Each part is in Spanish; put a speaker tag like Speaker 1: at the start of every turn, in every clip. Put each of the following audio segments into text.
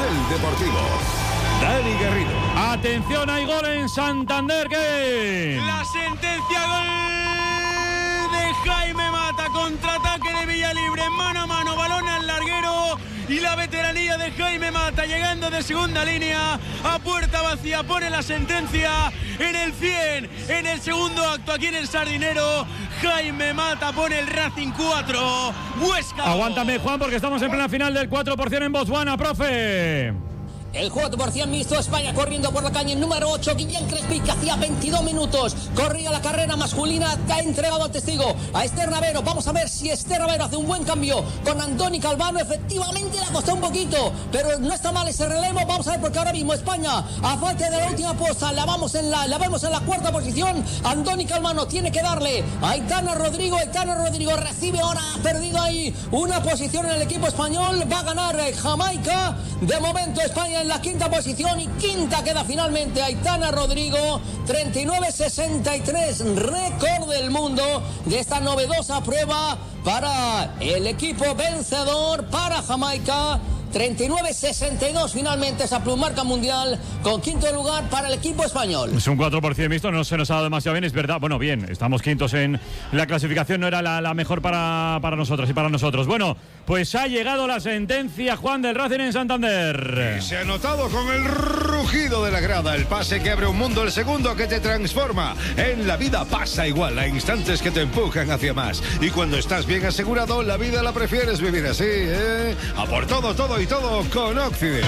Speaker 1: Nivel Deportivo. Dani Garrido.
Speaker 2: Atención, hay gol en Santander. ¿Qué?
Speaker 3: La sentencia, gol de Jaime Mata. Contraataque de Villalibre, mano a mano, balón al larguero. Y la veteranía de Jaime Mata, llegando de segunda línea a puerta vacía, pone la sentencia en el 100, en el segundo acto aquí en el Sardinero. Jaime Mata pone el Racing 4, Huesca.
Speaker 2: Aguántame, Juan, porque estamos en plena final del 4% en Botswana, profe.
Speaker 4: El 4% mixto, España corriendo por la calle número 8, Guillén Crespi, que hacía 22 minutos corría la carrera masculina, que ha entregado al testigo a Esther Navero. Vamos a ver si Esther Navero hace un buen cambio con Andoni Calvano. Efectivamente le ha costado un poquito, pero no está mal ese relevo. Vamos a ver, porque ahora mismo España, a falta de la última posta, la vemos en la cuarta posición. Andoni Calvano tiene que darle a Aitana Rodrigo. Aitana Rodrigo recibe ahora, ha perdido ahí una posición en el equipo español. Va a ganar Jamaica. De momento España en la quinta posición, y quinta queda finalmente Aitana Rodrigo. 39.63, récord del mundo de esta novedosa prueba para el equipo vencedor, para Jamaica. 39.62 finalmente esa plumarca mundial, con quinto lugar para el equipo español.
Speaker 2: Es un 4% mixto, no se nos ha dado demasiado bien, es verdad. Bueno, bien, estamos quintos en la clasificación, no era la mejor para nosotros y para nosotros. Bueno, pues ha llegado la sentencia, Juan, del Racing en Santander.
Speaker 1: Y se ha notado con el rugido de la grada, el pase que abre un mundo, el segundo que te transforma. En la vida pasa igual, hay instantes que te empujan hacia más. Y cuando estás bien asegurado, la vida la prefieres vivir así, ¿eh? A por todo y todo con Occident.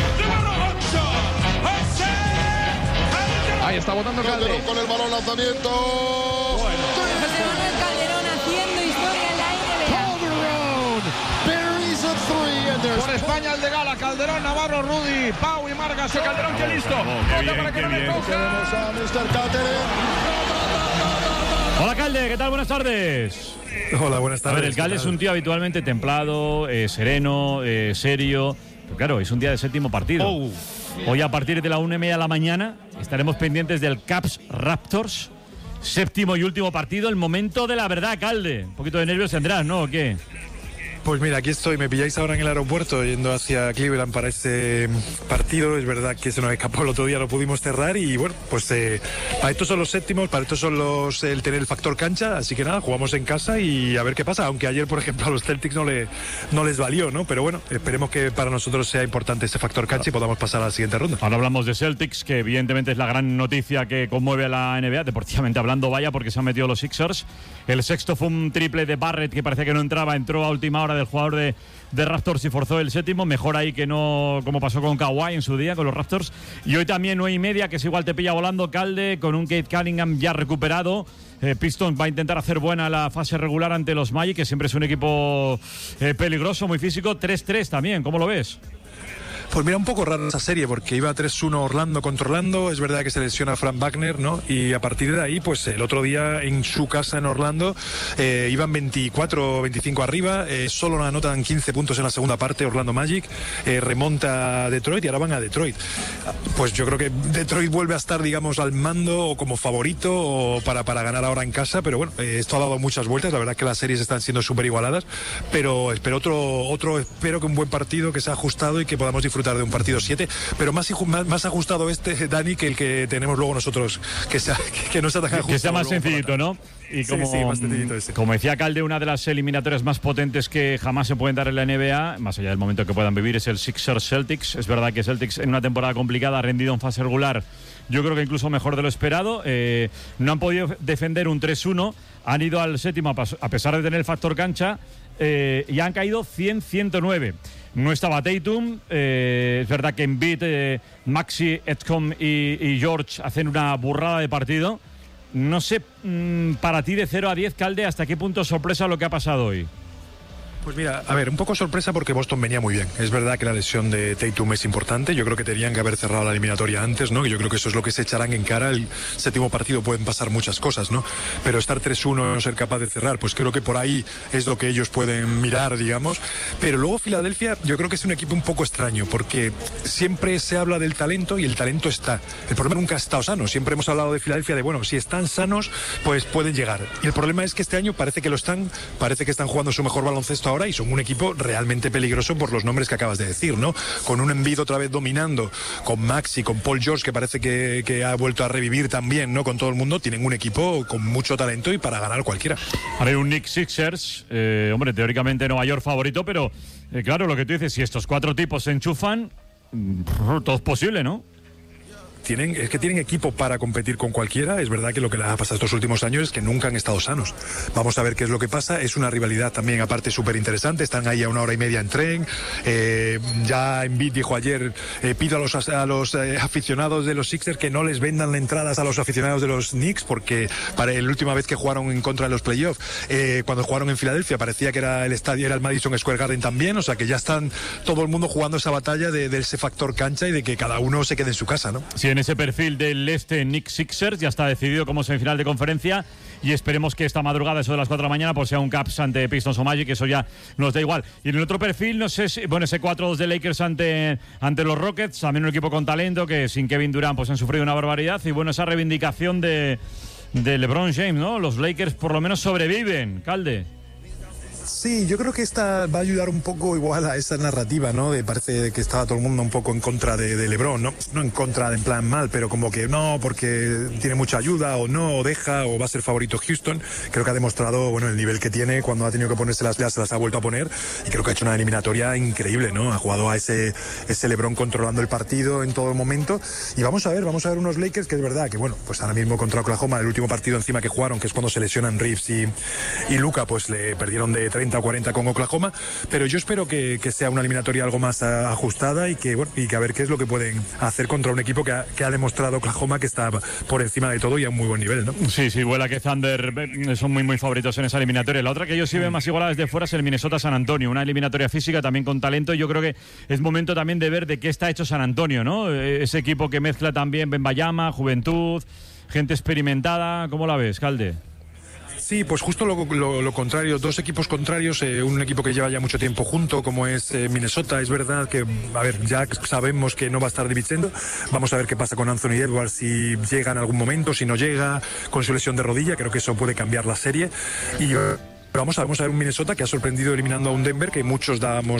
Speaker 5: Ahí está botando Calderón
Speaker 6: con el balón, lanzamiento.
Speaker 5: Bueno.
Speaker 7: José Manuel Calderón haciendo historia en la NBA.
Speaker 5: Por España el de Gala, Calderón, Navarro, Rudy, Pau y Margas. El Calderón que listo. Para que no le
Speaker 6: Tenemos a Mr. Calderón.
Speaker 2: Hola, Calde, ¿qué tal? Buenas tardes.
Speaker 8: Hola, buenas tardes.
Speaker 2: A ver, el Calde es un tío habitualmente templado, sereno, serio. Pero claro, es un día de séptimo partido. Hoy a partir de la 1:30 de la mañana estaremos pendientes del Caps Raptors. Séptimo y último partido, el momento de la verdad, Calde. Un poquito de nervios tendrás, ¿no? ¿O qué?
Speaker 8: Pues mira, aquí estoy, me pilláis ahora en el aeropuerto yendo hacia Cleveland para este partido. Es verdad que se nos escapó el otro día, lo pudimos cerrar y bueno, pues para estos son los séptimos, para estos son el tener el factor cancha, así que nada, jugamos en casa y a ver qué pasa, aunque ayer por ejemplo a los Celtics no les valió, ¿no? Pero bueno, esperemos que para nosotros sea importante este factor cancha y podamos pasar a la siguiente ronda.
Speaker 2: Ahora hablamos de Celtics, que evidentemente es la gran noticia que conmueve a la NBA, deportivamente hablando, vaya, porque se han metido los Sixers. El sexto fue un triple de Barrett que parecía que no entraba, entró a última hora del jugador de Raptors y forzó el séptimo. Mejor ahí que no, como pasó con Kawhi en su día con los Raptors. Y hoy también 9:30, que es igual te pilla volando, Calde, con un Kate Cunningham ya recuperado. Pistons va a intentar hacer buena la fase regular ante los Magic, que siempre es un equipo peligroso, muy físico. 3-3 también, ¿cómo lo ves?
Speaker 8: Pues mira, un poco raro esa serie porque iba 3-1 Orlando contra Orlando. Es verdad que se lesiona Frank Wagner, ¿no? Y a partir de ahí, pues el otro día en su casa en Orlando iban 24-25 arriba. Solo anotan 15 puntos en la segunda parte Orlando Magic. Remonta a Detroit y ahora van a Detroit. Pues yo creo que Detroit vuelve a estar, digamos, al mando o como favorito o para ganar ahora en casa. Pero bueno, esto ha dado muchas vueltas. La verdad que las series están siendo súper igualadas. Pero espero espero que un buen partido, que sea ajustado y que podamos disfrutar de un partido 7, pero más ajustado Dani, que el que tenemos luego nosotros, que no sea tan ajustado.
Speaker 2: Que sea más sencillito, ¿no? Y como,
Speaker 8: sí, más sencillito ese.
Speaker 2: Como decía Calde, una de las eliminatorias más potentes que jamás se pueden dar en la NBA, más allá del momento que puedan vivir, es el Sixers Celtics. Es verdad que Celtics en una temporada complicada ha rendido en fase regular, yo creo que incluso mejor de lo esperado. No han podido defender un 3-1, han ido al séptimo a pesar de tener el factor cancha, y han caído 100-109. No estaba Tatum, es verdad que Embiid, Maxi, Edcom y George hacen una burrada de partido. No sé, para ti de 0 a 10, Calde, ¿hasta qué punto sorpresa lo que ha pasado hoy?
Speaker 8: Pues mira, a ver, un poco sorpresa porque Boston venía muy bien. Es verdad que la lesión de Tatum es importante. Yo creo que tenían que haber cerrado la eliminatoria antes, ¿no? Yo creo que eso es lo que se echarán en cara. El séptimo partido pueden pasar muchas cosas, ¿no? Pero estar 3-1 y no ser capaz de cerrar, pues creo que por ahí es lo que ellos pueden mirar, digamos. Pero luego Filadelfia, yo creo que es un equipo un poco extraño porque siempre se habla del talento y el talento está. El problema nunca ha estado sano. Siempre hemos hablado de Filadelfia de, bueno, si están sanos, pues pueden llegar. Y el problema es que este año parece que lo están, parece que están jugando su mejor baloncesto ahora y son un equipo realmente peligroso por los nombres que acabas de decir, ¿no? Con un Embiid otra vez dominando, con Maxi, con Paul George, que parece que ha vuelto a revivir también, ¿no? Con todo el mundo, tienen un equipo con mucho talento y para ganar cualquiera.
Speaker 2: Ahora hay un Knicks Sixers, hombre, teóricamente Nueva York favorito, pero claro, lo que tú dices, si estos 4 tipos se enchufan, todo es posible, ¿no?
Speaker 8: Es que tienen equipo para competir con cualquiera. Es verdad que lo que les ha pasado estos últimos años es que nunca han estado sanos. Vamos a ver qué es lo que pasa. Es una rivalidad también aparte súper interesante. Están ahí a 1 hora y media en tren. Ya Embiid dijo ayer, pido a los aficionados de los Sixers que no les vendan entradas a los aficionados de los Knicks, porque para la última vez que jugaron en contra de los playoffs, cuando jugaron en Filadelfia, parecía que era el estadio, era el Madison Square Garden también. O sea que ya están todo el mundo jugando esa batalla de ese factor cancha y de que cada uno se quede en su casa, ¿no?
Speaker 2: Sí, en ese perfil del Knicks Sixers ya está decidido como semifinal de conferencia y esperemos que esta madrugada, eso de las 4 de la mañana, pues sea un Caps ante Pistons o Magic, que eso ya nos da igual. Y en el otro perfil, no sé si, bueno, ese 4-2 de Lakers ante los Rockets, también un equipo con talento que sin Kevin Durant pues han sufrido una barbaridad, y bueno, esa reivindicación de LeBron James, ¿no? Los Lakers por lo menos sobreviven, Calde.
Speaker 8: Sí, yo creo que esta va a ayudar un poco igual a esa narrativa, ¿no? Parece que estaba todo el mundo un poco en contra de LeBron, ¿no? No en contra, en plan mal, pero como que no, porque tiene mucha ayuda, o no, o deja, o va a ser favorito Houston. Creo que ha demostrado, bueno, el nivel que tiene. Cuando ha tenido que ponerse las se las ha vuelto a poner, y creo que ha hecho una eliminatoria increíble, ¿no? Ha jugado a ese LeBron controlando el partido en todo momento, y vamos a ver unos Lakers que es verdad que, bueno, pues ahora mismo contra Oklahoma, el último partido encima que jugaron, que es cuando se lesionan Reeves y Luka, pues le perdieron de 30 o 40 con Oklahoma, pero yo espero que sea una eliminatoria algo más ajustada y que a ver qué es lo que pueden hacer contra un equipo que ha demostrado Oklahoma que está por encima de todo y a un muy buen nivel, ¿no?
Speaker 2: Sí, vuela que Thunder son muy favoritos en esa eliminatoria. La otra que yo sí veo más igualada desde fuera es el Minnesota-San Antonio, una eliminatoria física también con talento, y yo creo que es momento también de ver de qué está hecho San Antonio, ¿no? Ese equipo que mezcla también Wembanyama, juventud, gente experimentada. ¿Cómo la ves, Calde?
Speaker 8: Sí, pues justo lo contrario, 2 equipos contrarios, un equipo que lleva ya mucho tiempo junto, como es Minnesota. Es verdad que, a ver, ya sabemos que no va a estar DiVincenzo. Vamos a ver qué pasa con Anthony Edwards, si llega en algún momento, si no llega, con su lesión de rodilla. Creo que eso puede cambiar la serie. Y vamos a ver un Minnesota que ha sorprendido eliminando a un Denver que muchos daban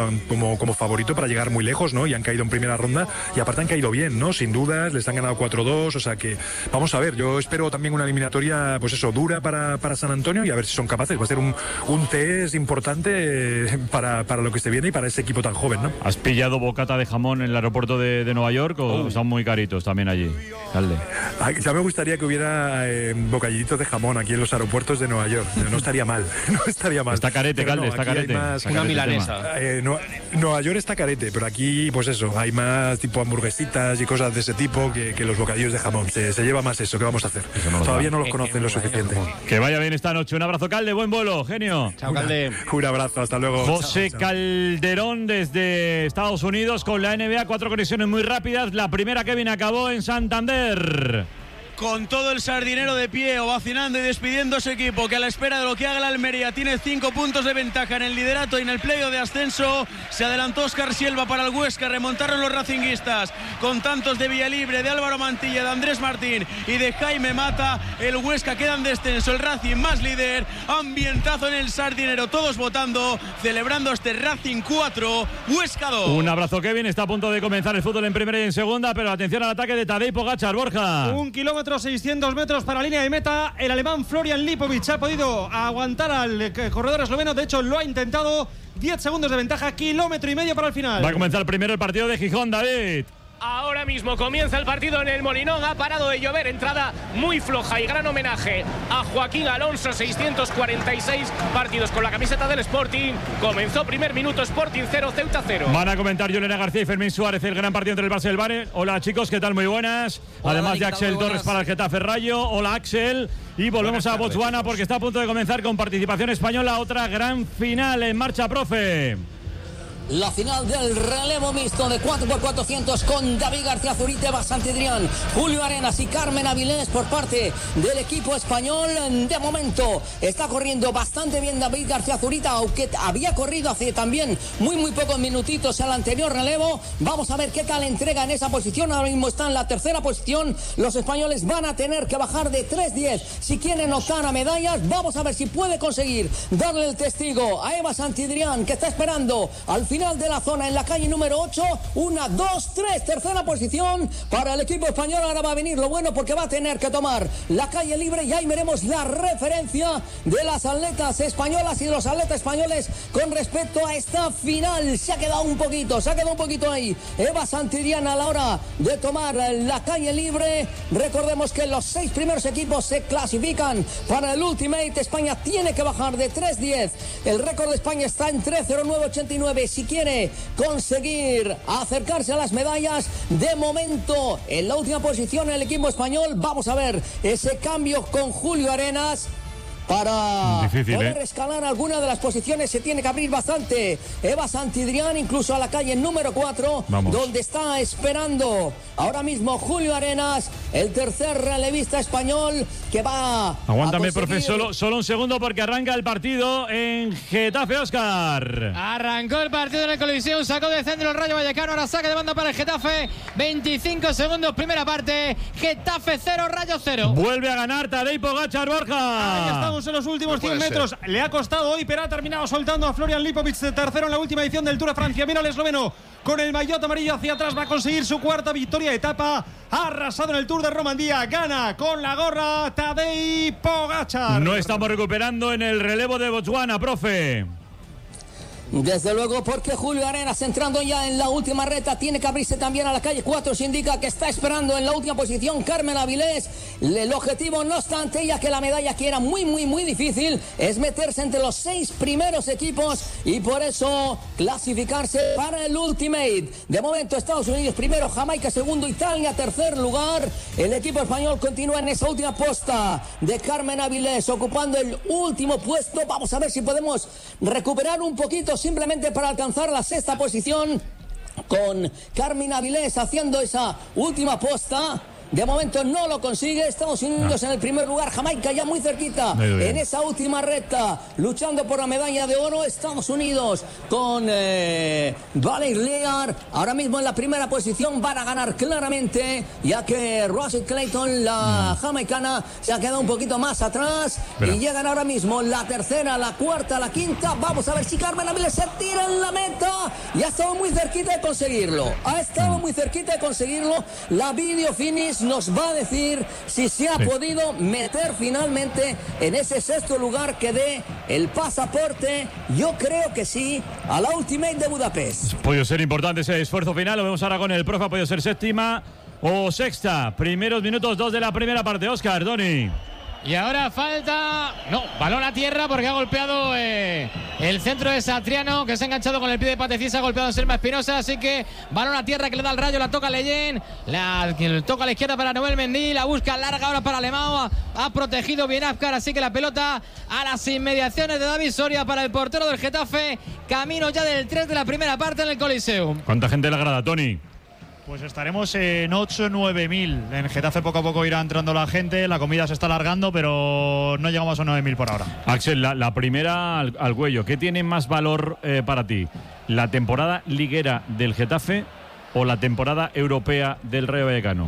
Speaker 8: como favorito para llegar muy lejos, ¿no? Y han caído en primera ronda, y aparte han caído bien, ¿no? Sin dudas, les han ganado 4-2, o sea que vamos a ver. Yo espero también una eliminatoria, pues eso, dura para San Antonio, y a ver si son capaces. Va a ser un test importante para lo que se viene y para ese equipo tan joven, ¿no?
Speaker 2: ¿Has pillado bocata de jamón en el aeropuerto de Nueva York o están muy caritos también allí, Calde?
Speaker 8: Ya me gustaría que hubiera bocadillitos de jamón aquí en los aeropuertos de Nueva York. No estaría mal. No estaría mal.
Speaker 2: Está carete, Calde, está carete.
Speaker 3: Una milanesa.
Speaker 8: Nueva York está carete, pero aquí, pues eso, hay más tipo hamburguesitas y cosas de ese tipo que los bocadillos de jamón. Se lleva más eso. ¿Qué vamos a hacer? Todavía no los conocen lo suficiente.
Speaker 2: Que vaya bien esta noche. Un abrazo, Calde. Buen vuelo, genio.
Speaker 3: Chao, Calde.
Speaker 8: Un abrazo, hasta luego.
Speaker 2: José
Speaker 8: Chao.
Speaker 2: Calderón desde Estados Unidos con la NBA. 4 conexiones muy rápidas. La primera, Kevin, acabó en Santander.
Speaker 3: Con todo el sardinero de pie, ovacionando y despidiendo a su equipo, que a la espera de lo que haga la Almería tiene 5 puntos de ventaja en el liderato y en el playoff de ascenso. Se adelantó Óscar Silva para el Huesca, remontaron los racinguistas con tantos de Villalibre, de Álvaro Mantilla, de Andrés Martín y de Jaime Mata. El Huesca queda en descenso, el Racing más líder, ambientazo en el sardinero, todos votando, celebrando este Racing 4, Huesca 2.
Speaker 2: Un abrazo, Kevin. Está a punto de comenzar el fútbol en primera y en segunda, pero atención al ataque de Tadej Pogačar, Borja.
Speaker 9: 1 kilómetro 600 metros para la línea de meta. El alemán Florian Lipovic ha podido aguantar al corredor esloveno. De hecho, lo ha intentado. 10 segundos de ventaja, 1,5 kilómetros para el final.
Speaker 2: Va a comenzar primero el partido de Gijón, David.
Speaker 10: Ahora mismo comienza el partido en el Molinón. Ha parado de llover, entrada muy floja y gran homenaje a Joaquín Alonso. 646 partidos con la camiseta del Sporting. Comenzó primer minuto, Sporting 0, Ceuta 0.
Speaker 2: Van a comentar Yolena García y Fermín Suárez el gran partido entre el Barça y el Bane. Hola chicos, ¿qué tal? Muy buenas.
Speaker 4: Hola,
Speaker 2: además
Speaker 4: Dani,
Speaker 2: de Axel Torres para el Getafe Rayo. Hola Axel. Y volvemos a Botswana porque está a punto de comenzar con participación española otra gran final. En marcha, profe.
Speaker 4: la final del relevo mixto de 4x400 con David García Zurita, Eva Santidrián, Julio Arenas y Carmen Avilés por parte del equipo español. De momento está corriendo bastante bien David García Zurita, aunque había corrido hace también muy pocos minutitos el anterior relevo. Vamos a ver qué tal entrega en esa posición. Ahora mismo está en la tercera posición. Los españoles van a tener que bajar de 3.10 si quieren optar a medallas. Vamos a ver si puede conseguir darle el testigo a Eva Santidrián, que está esperando al final de la zona en la calle número 8. 1, 2, 3, tercera posición para el equipo español. Ahora va a venir lo bueno, porque va a tener que tomar la calle libre y ahí veremos la referencia de las atletas españolas y de los atletas españoles con respecto a esta final. Se ha quedado un poquito ahí Eva Santidrián a la hora de tomar la calle libre. Recordemos que los 6 primeros equipos se clasifican para el Ultimate. España tiene que bajar de 3.10. El récord de España está en 3.09.89 si quiere conseguir acercarse a las medallas. De momento en la última posición el equipo español. Vamos a ver ese cambio con Julio Arenas para poder escalar alguna de las posiciones. Se tiene que abrir bastante Eva Santidrián, incluso a la calle número 4, donde está esperando ahora mismo Julio Arenas, el tercer relevista español, que va
Speaker 2: Aguántame,
Speaker 4: a conseguir...
Speaker 2: profe, solo un segundo, porque arranca el partido en Getafe. Óscar.
Speaker 11: Arrancó el partido en el Coliseum, sacó de centro el Rayo Vallecano, ahora saca de banda para el Getafe. 25 segundos, primera parte. Getafe 0, Rayo 0.
Speaker 2: Vuelve a ganar Tadej Pogačar, Borja.
Speaker 9: Ahí estamos en los últimos 100 metros. Le ha costado hoy, pero ha terminado soltando a Florian Lipovic, de tercero en la última edición del Tour de Francia. Mira el esloveno con el maillot amarillo hacia atrás, va a conseguir su cuarta victoria de etapa. Ha arrasado en el Tour de Romandía, gana con la gorra Tadej Pogačar.
Speaker 2: No estamos recuperando en el relevo de Botswana, profe.
Speaker 4: Desde luego, porque Julio Arenas, entrando ya en la última recta, tiene que abrirse también a la calle 4. Se indica que está esperando en la última posición Carmen Avilés. El objetivo, no obstante, ya que la medalla que era muy difícil, es meterse entre los 6 primeros equipos y por eso clasificarse para el Ultimate. De momento Estados Unidos primero, Jamaica segundo, Italia tercer lugar. El equipo español continúa en esa última posta de Carmen Avilés, ocupando el último puesto. Vamos a ver si podemos recuperar un poquito, simplemente para alcanzar la sexta posición, con Carmen Avilés haciendo esa última posta. De momento no lo consigue. Estados Unidos en el primer lugar, Jamaica ya muy cerquita en esa última recta, luchando por la medalla de oro. Estados Unidos con Valerie Lear ahora mismo en la primera posición. Van a ganar claramente, ya que Rosie Clayton, la jamaicana, se ha quedado un poquito más atrás. Y llegan ahora mismo la tercera, la cuarta, la quinta. Vamos a ver si Carmen Avilés se tira en la meta. Y ha estado muy cerquita de conseguirlo. La video finish nos va a decir si se ha podido meter finalmente en ese sexto lugar que dé el pasaporte. Yo creo que sí, a la Ultimate de Budapest.
Speaker 2: Puede ser importante ese esfuerzo final. Lo vemos ahora con el profe. Ha podido ser séptima o sexta. Primeros minutos 2 de la primera parte. Óscar, Doni.
Speaker 11: Y ahora falta... No, balón a tierra, porque ha golpeado el centro de Satriano, que se ha enganchado con el pie de Patecisa, ha golpeado a Selma Espinosa. Así que balón a tierra que le da el Rayo, la toca Leyen, la toca a la izquierda para Noel Mendy, la busca larga ahora para Alemão, ha protegido bien Azcar, así que la pelota a las inmediaciones de David Soria para el portero del Getafe. Camino ya del 3 de la primera parte en el Coliseum.
Speaker 2: ¿Cuánta gente le agrada, Tony?
Speaker 12: Pues estaremos en 8-9.000. En Getafe poco a poco irá entrando la gente. La comida se está alargando, pero no llegamos a 9.000 por ahora.
Speaker 2: Axel, la primera al cuello. ¿Qué tiene más valor para ti? ¿La temporada liguera del Getafe o la temporada europea del Rayo Vallecano?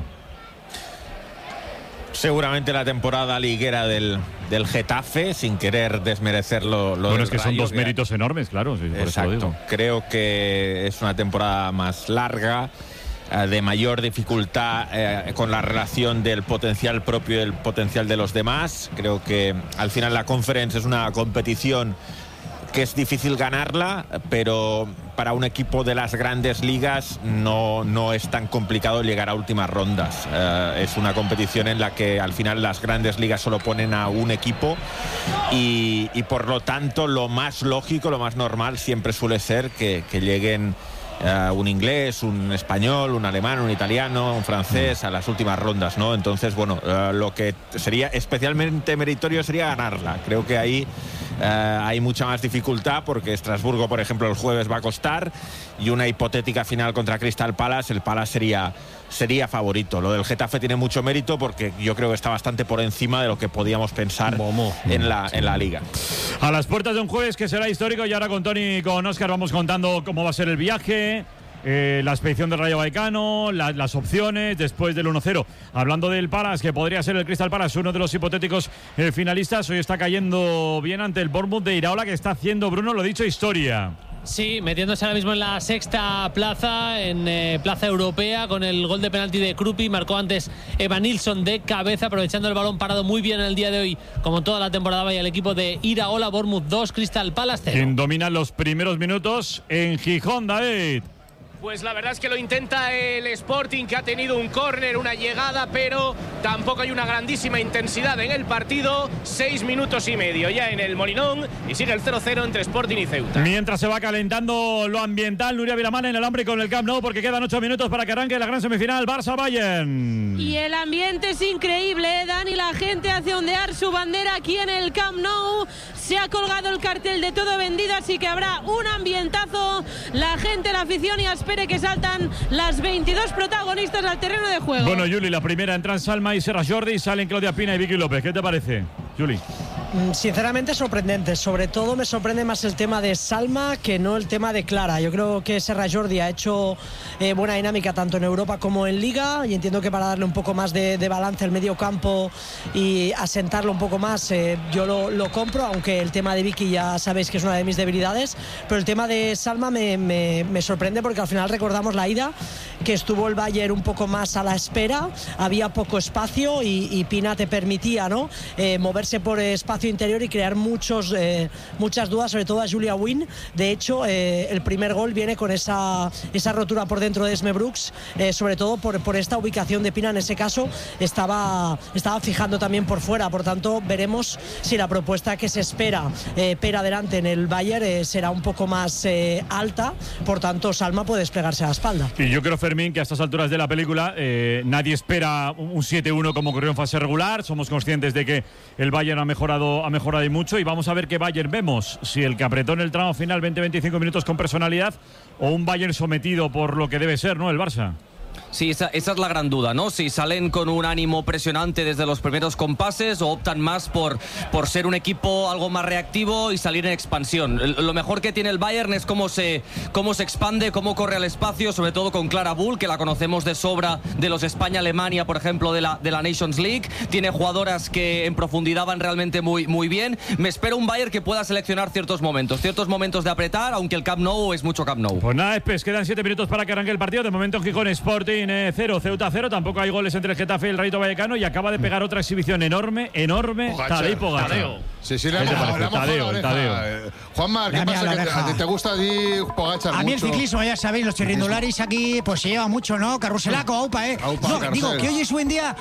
Speaker 13: Seguramente la temporada liguera del Getafe, sin querer desmerecerlo.
Speaker 2: Bueno, es que son dos méritos enormes, claro. Sí, por eso lo digo.
Speaker 13: Creo que es una temporada más larga, de mayor dificultad con la relación del potencial propio y el potencial de los demás. Creo que al final la Conference es una competición que es difícil ganarla, pero para un equipo de las grandes ligas no es tan complicado llegar a últimas rondas. Es una competición en la que al final las grandes ligas solo ponen a un equipo y por lo tanto lo más lógico, lo más normal siempre suele ser que lleguen un inglés, un español, un alemán, un italiano, un francés a las últimas rondas, ¿no? Entonces, bueno, lo que sería especialmente meritorio sería ganarla. Creo que ahí hay mucha más dificultad porque Estrasburgo, por ejemplo, el jueves va a costar, y una hipotética final contra Crystal Palace, el Palace sería favorito. Lo del Getafe tiene mucho mérito porque yo creo que está bastante por encima de lo que podíamos pensar en la Liga.
Speaker 2: A las puertas de un jueves que será histórico, y ahora con Tony y con Óscar vamos contando cómo va a ser el viaje, la expedición del Rayo Vallecano, las opciones después del 1-0. Hablando del Palace, que podría ser el Crystal Palace uno de los hipotéticos finalistas, hoy está cayendo bien ante el Bournemouth de Iraola, que está haciendo, Bruno, lo dicho, historia.
Speaker 11: Sí, metiéndose ahora mismo en la sexta plaza, en plaza europea, con el gol de penalti de Krupi. Marcó antes Evan Nilsson de cabeza, aprovechando el balón parado muy bien en el día de hoy, como toda la temporada. Vaya el equipo de Iraola. Bournemouth 2, Crystal Palace 0.
Speaker 2: Quien domina los primeros minutos en Gijón, David.
Speaker 10: Pues la verdad es que lo intenta el Sporting, que ha tenido un córner, una llegada, pero tampoco hay una grandísima intensidad en el partido. 6 minutos y medio ya en el Molinón y sigue el 0-0 entre Sporting y Ceuta.
Speaker 2: Mientras se va calentando lo ambiental, Nuria Vilamana en el hambre con el Camp Nou, porque quedan 8 minutos para que arranque la gran semifinal Barça-Bayern.
Speaker 7: Y el ambiente es increíble, Dani. La gente hace ondear su bandera aquí en el Camp Nou. Se ha colgado el cartel de todo vendido, así que habrá un ambientazo. La gente, la afición, y espere que saltan las 22 protagonistas al terreno de juego.
Speaker 2: Bueno, Juli, la primera entran Salma y Serra Jordi, salen Claudia Pina y Vicky López. ¿Qué te parece, Juli?
Speaker 14: Sinceramente sorprendente. Sobre todo me sorprende más el tema de Salma que no el tema de Clara. Yo creo que Serra Jordi ha hecho buena dinámica tanto en Europa como en Liga, y entiendo que para darle un poco más de balance al medio campo y asentarlo un poco más, yo lo compro, aunque el tema de Vicky ya sabéis que es una de mis debilidades. Pero el tema de Salma me sorprende, porque al final recordamos la ida, que estuvo el Bayern un poco más a la espera, había poco espacio y Pina te permitía, ¿no?, moverse por espacio interior y crear muchas dudas, sobre todo a Julia Wynn. De hecho, el primer gol viene con esa rotura por dentro de Esme Brooks, sobre todo por esta ubicación de Pina. En ese caso estaba fijando también por fuera. Por tanto, veremos si la propuesta que se espera per adelante en el Bayern será un poco más alta. Por tanto, Salma puede desplegarse a la espalda.
Speaker 2: Y yo creo, Fermín, que a estas alturas de la película nadie espera un 7-1 como ocurrió en fase regular. Somos conscientes de que el Bayern ha mejorado y mucho, y vamos a ver qué Bayern vemos, si el que apretó en el tramo final 20-25 minutos con personalidad, o un Bayern sometido por lo que debe ser, ¿no?, el Barça.
Speaker 15: Sí, esa es la gran duda, ¿no? Si salen con un ánimo presionante desde los primeros compases o optan más por ser un equipo algo más reactivo y salir en expansión. Lo mejor que tiene el Bayern es cómo se expande, cómo corre al espacio, sobre todo con Clara Bull, que la conocemos de sobra de los España-Alemania, por ejemplo, de la Nations League. Tiene jugadoras que en profundidad van realmente muy, muy bien. Me espero un Bayern que pueda seleccionar ciertos momentos de apretar, aunque el Camp Nou es mucho Camp Nou.
Speaker 2: Pues nada, quedan 7 minutos para que arranque el partido. De momento en Gijón Sporting 0, Ceuta 0. Tampoco hay goles entre el Getafe y el Rayo Vallecano, y acaba de pegar otra exhibición enorme. Tadej Pogačar.
Speaker 6: Sí, le hemos Tadeo. Juanma, ¿qué pasa? ¿Te gusta a ti Pogačar mucho?
Speaker 16: A mí el ciclismo, ya sabéis, los chirrindularis aquí pues se lleva mucho, ¿no? Carruselaco, aupa, No, digo que hoy es buen día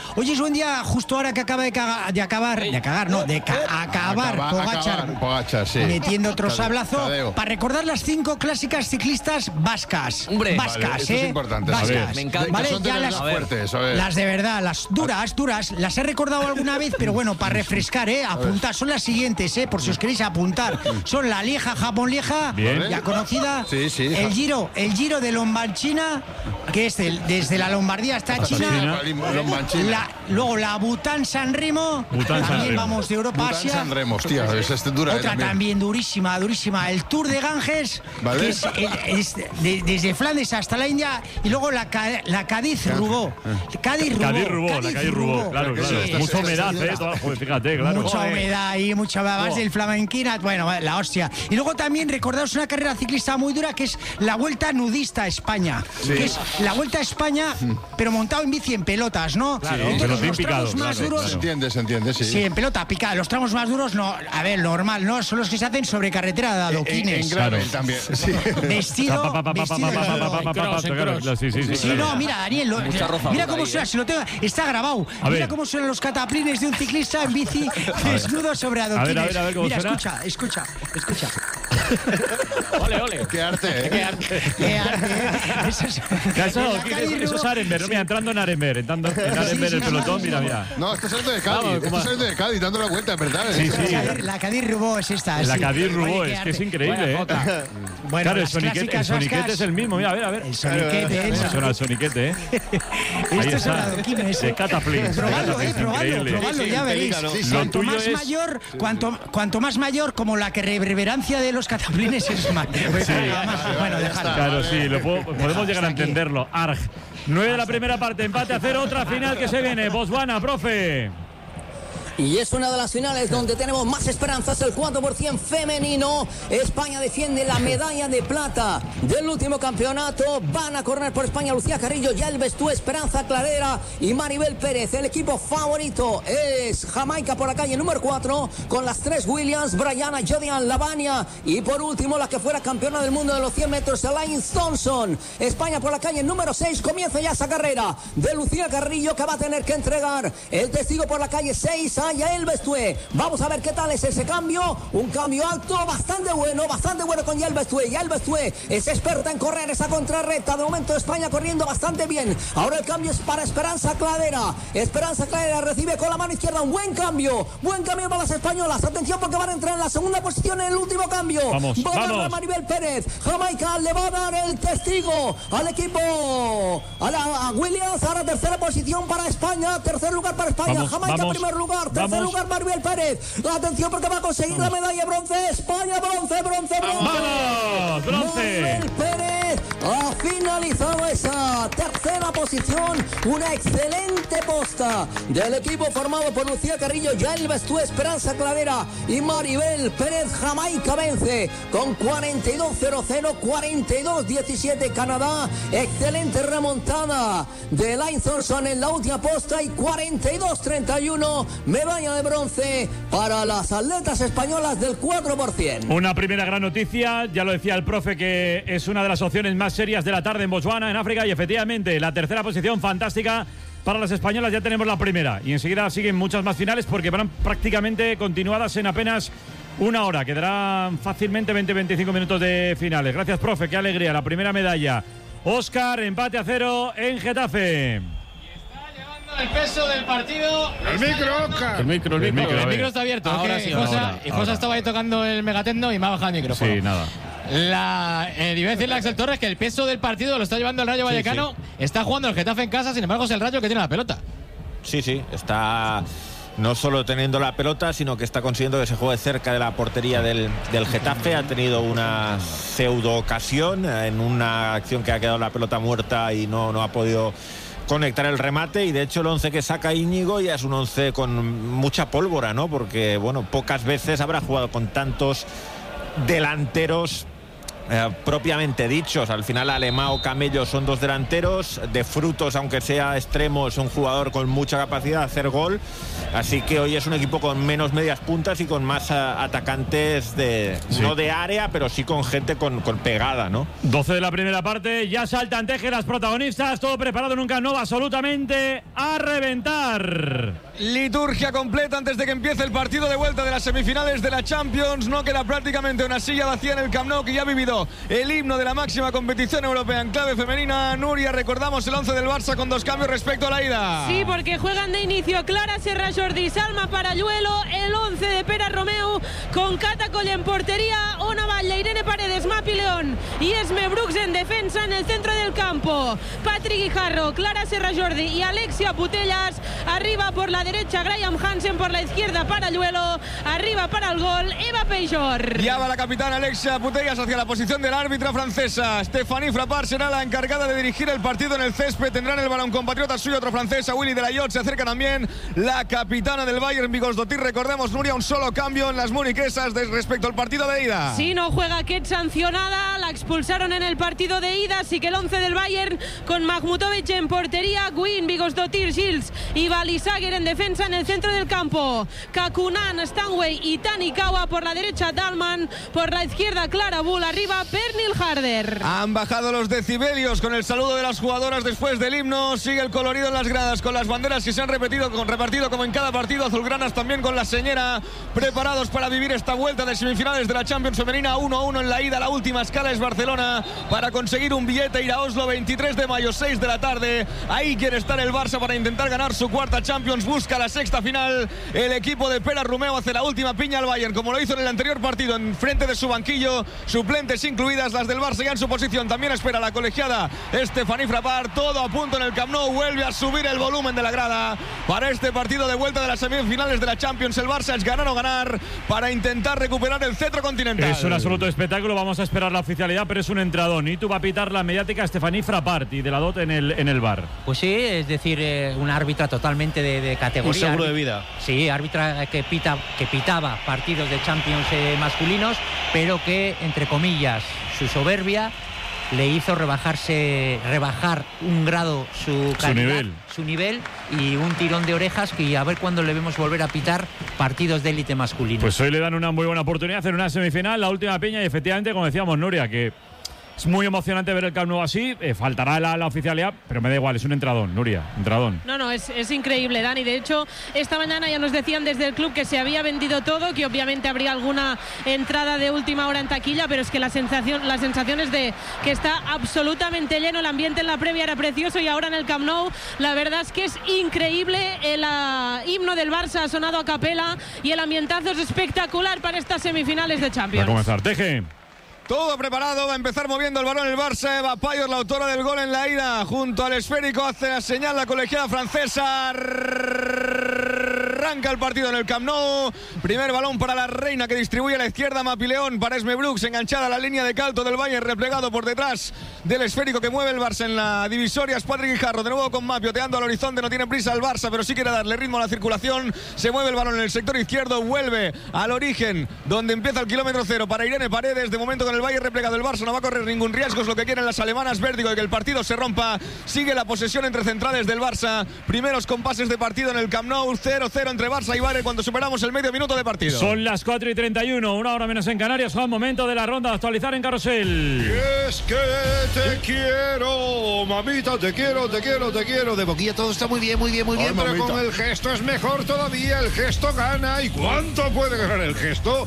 Speaker 16: justo ahora que acaba de acabar
Speaker 6: Pogačar, sí.
Speaker 16: Metiendo otro sablazo para recordar las 5 clásicas ciclistas vascas.
Speaker 15: Hombre,
Speaker 16: vascas,
Speaker 6: vale, eso es importante.
Speaker 16: Vascas.
Speaker 15: Me encanta.
Speaker 16: Vale,
Speaker 6: son
Speaker 16: ya
Speaker 6: las fuertes, a ver.
Speaker 16: las de verdad, las duras, las he recordado alguna vez, pero bueno, para refrescar, apuntar, son las siguientes, por si os queréis apuntar. Son la Lieja, Japón-Lieja, ya conocida.
Speaker 6: Sí.
Speaker 16: El Giro de Lombarchina, que es desde la Lombardía hasta China. Luego la Bután-San Remo, también vamos de Europa a Asia.
Speaker 6: San Remo, hostia, esa es dura.
Speaker 16: Otra también durísima. El Tour de Ganges,
Speaker 6: ¿vale?
Speaker 16: Que es desde Flandes hasta la India, y luego la Cádiz-Rubó. Cádiz-Rubó,
Speaker 2: claro. Mucha humedad, fíjate, claro.
Speaker 16: Mucha humedad y mucha más del Flamenquina, bueno, la hostia. Y luego también recordaros una carrera ciclista muy dura, que es la Vuelta Nudista a España, que es la Vuelta a España, pero montado en bici en pelotas, ¿no?
Speaker 2: Claro,
Speaker 16: entonces los tramos más duros,
Speaker 6: se entiende, sí.
Speaker 16: Sí, en pelota picada. Los tramos más duros, no, a ver, normal, ¿no? Son los que se hacen sobre carretera de adoquines.
Speaker 6: En gravel también. Sí.
Speaker 16: Vestido. Sí, no, mira, Daniel, mira cómo suena, si lo tengo, está grabado. Mira cómo suenan los cataplines de un ciclista en bici desnudo sobre adoquines.
Speaker 2: A ver, ¿cómo
Speaker 16: mira,
Speaker 2: suena?
Speaker 16: escucha.
Speaker 10: Ole, ole.
Speaker 6: Qué arte, ¿eh?
Speaker 10: Qué arte.
Speaker 2: Eso es Arenberg. Mira, entrando en Arenberg. Entrando en Arenberg el pelotón, mira.
Speaker 6: No, está saliendo de Cádiz. Está saliendo de Cádiz, dando la vuelta, ¿verdad?
Speaker 2: Sí.
Speaker 16: La Cádiz-Rubó es esta.
Speaker 2: La Cádiz-Rubó, es que es increíble, ¿eh?
Speaker 16: Bueno,
Speaker 2: claro, el soniquete es el mismo. Mira, a ver.
Speaker 16: El soniquete,
Speaker 2: suena el soniquete, ¿eh?
Speaker 16: Esto es adoquines.
Speaker 2: De Cataplins.
Speaker 16: Probadlo, ya veréis. Cuanto más mayor, como la que reverberancia de los cataplines es más. Bueno, déjalo.
Speaker 2: Claro, sí, podemos llegar a entenderlo. Arg. 9 de la primera parte, empate a 0, otra final que se viene. Botswana, profe.
Speaker 4: Y es una de las finales donde tenemos más esperanzas, el 4% femenino. España defiende la medalla de plata del último campeonato. Van a correr por España Lucía Carrillo, Yael Bestú, Esperanza Cladera y Maribel Pérez. El equipo favorito es Jamaica por la calle número 4, con las 3 Williams, Brianna, Jodian, Lavania. Y por último, la que fuera campeona del mundo de los 100 metros, Elaine Thompson. España por la calle número 6, comienza ya esa carrera de Lucía Carrillo, que va a tener que entregar el testigo por la calle 6. Yael Bestúe. Vamos a ver qué tal es ese cambio. Un cambio alto, bastante bueno con Yael Bestúe. Yael Bestúe es experta en correr esa contrarreta. De momento España corriendo bastante bien. Ahora el cambio es para Esperanza Cladera. Esperanza Cladera recibe con la mano izquierda un buen cambio para las españolas. Atención, porque van a entrar en la segunda posición en el último cambio.
Speaker 2: Vamos.
Speaker 4: A Maribel Pérez. Jamaica le va a dar el testigo al equipo, a Williams. Ahora tercera posición para España. Tercer lugar para España. Jamaica primer lugar. Tercer lugar Maribel Pérez. Atención, porque va a conseguir la medalla de bronce. España, bronce.
Speaker 2: ¡Vamos! ¡Bronce!
Speaker 4: Maribel Pérez ha finalizado esa tercera posición. Una excelente posta del equipo formado por Lucía Carrillo, Yael Bestú, Esperanza Cladera y Maribel Pérez. Jamaica vence con 42-0-0, 42-17 Canadá. Excelente remontada de Elaine Thompson en la última posta y 42-31, medalla de bronce para las atletas españolas del 4%.
Speaker 2: Una primera gran noticia, ya lo decía el profe, que es una de las opciones más serias de la tarde en Botswana, en África, y efectivamente la tercera posición fantástica para las españolas. Ya tenemos la primera y enseguida siguen muchas más finales, porque van prácticamente continuadas en apenas una hora. Quedarán fácilmente 20-25 minutos de finales. Gracias, profe, qué alegría, la primera medalla. Óscar, empate a 0 en Getafe.
Speaker 11: El peso del partido.
Speaker 5: El micro, Oscar.
Speaker 11: El micro está abierto.
Speaker 2: Ahora sí.
Speaker 11: Josa estaba ahí tocando el megatecno y me ha bajado el micrófono.
Speaker 2: Sí, nada.
Speaker 11: Iba a decirle a Axel Torres que el peso del partido lo está llevando el Rayo Vallecano.
Speaker 13: Sí.
Speaker 11: Está jugando el Getafe en casa, sin embargo es el Rayo que tiene la pelota.
Speaker 13: Sí, está no solo teniendo la pelota, sino que está consiguiendo que se juegue cerca de la portería del Getafe. Ha tenido una pseudo ocasión en una acción que ha quedado la pelota muerta y no ha podido conectar el remate, y de hecho el 11 que saca Íñigo ya es un 11 con mucha pólvora, ¿no? Porque, bueno, pocas veces habrá jugado con tantos delanteros propiamente dichos. Al final Alemão, Camello son dos delanteros. De Frutos, aunque sea extremo, es un jugador con mucha capacidad de hacer gol. Así que hoy es un equipo con menos medias puntas y con más atacantes no de área, pero sí con gente con pegada, ¿no?
Speaker 2: 12 de la primera parte, ya saltan Teje las protagonistas, todo preparado en un Camp Nou absolutamente a reventar.
Speaker 17: Liturgia completa antes de que empiece el partido de vuelta de las semifinales de la Champions. No queda prácticamente una silla vacía en el Camp Nou, que ya ha vivido el himno de la máxima competición europea en clave femenina. Nuria, recordamos el 11 del Barça con 2 cambios respecto a la ida.
Speaker 7: Sí, porque juegan de inicio Clara Serra Jordi, Salma Paralluelo, el 11 de Pera Romeu, con Cata Coll en portería, Ona Batlle, Irene Paredes, Mapi León y Esme Brooks en defensa. En el centro del campo, Patri Guijarro, Clara Serra Jordi y Alexia Putellas. Arriba por la derecha, Graham Hansen, por la izquierda Paralluelo. Arriba para el gol, Eva Peixor.
Speaker 17: Ya va la capitana Alexia Putellas hacia la posición de la árbitra francesa. Stephanie Frappart será la encargada de dirigir el partido en el césped. Tendrán el balón compatriota suyo, otro francesa, Willy Delayot. Se acerca también la capitana del Bayern, Bigosdottir. Recordemos, Nuria, un solo cambio en las muniquesas respecto al partido de ida.
Speaker 7: Sí, no juega Ket, sancionada. La expulsaron en el partido de ida. Así que el 11 del Bayern, con Mahmutovic en portería, Guin, Bigosdottir, Gils y Balisaguer en defensa. En el centro del campo, Kakunan, Stanway y Tanikawa. Por la derecha, Dalman. Por la izquierda, Clara Bull. Arriba arriba Pernil Harder.
Speaker 17: Han bajado los decibelios con el saludo de las jugadoras después del himno. Sigue el colorido en las gradas con las banderas que se han repartido como en cada partido. Azulgranas también con la señera, preparados para vivir esta vuelta de semifinales de la Champions femenina. 1-1 en la ida. La última escala es Barcelona para conseguir un billete e ir a Oslo 23 de mayo, 6 de la tarde. Ahí quiere estar el Barça para intentar ganar su cuarta Champions. Busca la sexta final. El equipo de Pera Rumeo hace la última piña al Bayern, como lo hizo en el anterior partido, en frente de su banquillo, suplentes incluidas las del Barça ya en su posición. También espera la colegiada Stephanie Frappart. Todo a punto en el Camp Nou. Vuelve a subir el volumen de la grada para este partido de vuelta de las semifinales de la Champions. El Barça es ganar o ganar para intentar recuperar el cetro continental.
Speaker 2: Es un absoluto espectáculo. Vamos a esperar la oficialidad, pero es un entradón. Y tú va a pitar la mediática Stephanie Frappart y de la DOT en el bar.
Speaker 18: Pues sí, es decir, una árbitra totalmente de categoría.
Speaker 17: Un seguro de vida.
Speaker 18: Sí, árbitra que pitaba partidos de Champions masculinos, pero que, entre comillas, su soberbia le hizo rebajar un grado su calidad, su nivel, y un tirón de orejas, que a ver cuándo le vemos volver a pitar partidos de élite masculino.
Speaker 2: Pues hoy le dan una muy buena oportunidad en una semifinal, la última piña, y efectivamente, como decíamos, Nuria, que es muy emocionante ver el Camp Nou así. Faltará la oficialidad, pero me da igual, es un entradón, Nuria, entradón.
Speaker 7: No, es increíble, Dani. De hecho, esta mañana ya nos decían desde el club que se había vendido todo, que obviamente habría alguna entrada de última hora en taquilla, pero es que la sensación es de que está absolutamente lleno. El ambiente en la previa era precioso y ahora en el Camp Nou la verdad es que es increíble. El himno del Barça ha sonado a capela y el ambientazo es espectacular para estas semifinales de Champions.
Speaker 2: Va a comenzar, Teje.
Speaker 17: Todo preparado, va a empezar moviendo el balón el Barça. Eva Payos, la autora del gol en la ida, junto al esférico, hace la señal la colegiada francesa. Arranca el partido en el Camp Nou. Primer balón para la Reina, que distribuye a la izquierda. Mapileón para Esme Brooks, enganchada a la línea de calto del Bayern, replegado por detrás del esférico que mueve el Barça en la divisoria. Es Patrick Guijarro, de nuevo con Mapio, oteando al horizonte. No tiene prisa el Barça, pero sí quiere darle ritmo a la circulación. Se mueve el balón en el sector izquierdo, vuelve al origen, donde empieza el kilómetro cero para Irene Paredes. De momento con el Bayern replegado, el Barça no va a correr ningún riesgo, es lo que quieren las alemanas. Vértigo de que el partido se rompa. Sigue la posesión entre centrales del Barça. Primeros compases de partido en el Camp Nou. 0-0 entre Barça y Bayern cuando superamos el medio minuto de partido.
Speaker 2: Son las 4:31, una hora menos en Canarias. Juan, momento de la ronda de actualizar en Carrusel.
Speaker 1: Y es que te quiero, mamita, te quiero. De boquilla todo está muy bien, pero mamita, con el gesto es mejor todavía. El gesto gana. ¿Y cuánto puede ganar el gesto?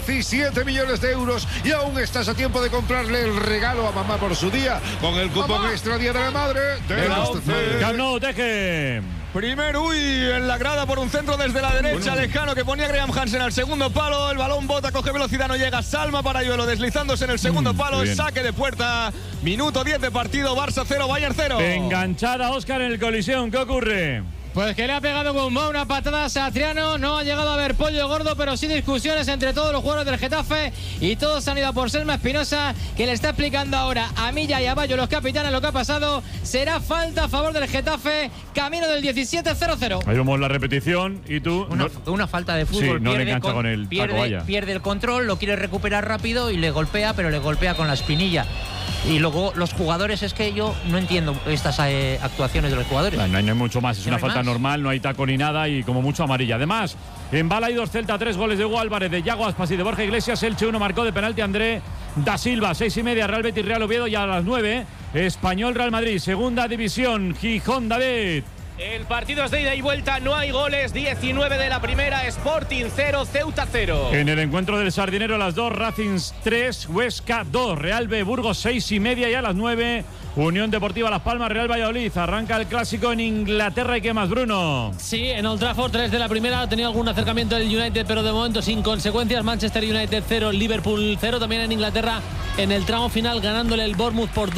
Speaker 1: 17 millones de euros. Y aún estás a tiempo de comprarle el regalo a mamá por su día con el cupón extra Día de la Madre de la OCE.
Speaker 2: Camp Nou, Teje.
Speaker 17: Primer en la grada por un centro desde la derecha, lejano, que ponía Graham Hansen al segundo palo. El balón bota, coge velocidad, no llega. Salma Parayuelo deslizándose en el segundo palo. Saque de puerta. Minuto 10 de partido. Barça 0, Bayern 0.
Speaker 2: Enganchada Óscar en el Coliseum. ¿Qué ocurre?
Speaker 11: Pues que le ha pegado con una patada a Satriano. No ha llegado a haber pollo gordo, pero sí discusiones entre todos los jugadores del Getafe, y todos han ido por Selma Espinosa, que le está explicando ahora a Milla y a Bayo, los capitanes, lo que ha pasado. Será falta a favor del Getafe, camino del 17-0-0.
Speaker 2: Ahí vemos la repetición y tú...
Speaker 18: Una falta de fútbol.
Speaker 2: Sí, no le engancha con el taco, vaya.
Speaker 18: Pierde el control, lo quiere recuperar rápido y le golpea, pero le golpea con la espinilla. Y luego los jugadores, es que yo no entiendo estas actuaciones de los jugadores.
Speaker 2: No hay mucho más, es una falta normal, no hay taco ni nada y como mucho amarilla. Además, en Balaidos Celta 3 goles de Hugo Álvarez, de Yago Aspas y de Borja Iglesias. Elche 1 marcó de penalti André da Silva. 6:30 Real Betis Real Oviedo, y a las 9 Español Real Madrid, segunda división. Gijón, David.
Speaker 10: El partido es de ida y vuelta, no hay goles. 19 de la primera, Sporting 0, Ceuta 0.
Speaker 2: En el encuentro del Sardinero, a las 2 Racing 3, Huesca 2, Real B Burgos 6:30, y a las 9 Unión Deportiva Las Palmas, Real Valladolid. Arranca el clásico en Inglaterra. ¿Y qué más, Bruno?
Speaker 11: Sí, en Old Trafford 3 de la primera. Ha tenido algún acercamiento del United, pero de momento sin consecuencias. Manchester United 0, Liverpool 0. También en Inglaterra, en el tramo final, ganándole el Bournemouth por